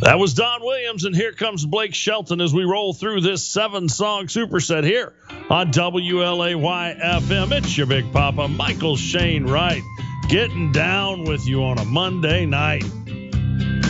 That was Don Williams, and here comes Blake Shelton as we roll through this 7-song superset here on WLAY-FM. It's your Big Papa, Michael Shane Wright, getting down with you on a Monday night.